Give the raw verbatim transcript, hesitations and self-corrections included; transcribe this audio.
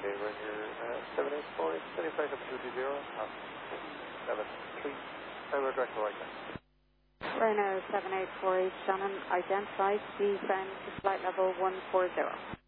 when you're uh, seven eight four eight, steady flight up two two zero, half seven three, tower direct to right now. Ryanair seven eight four eight, Shannon, identify, descend to flight level one four zero.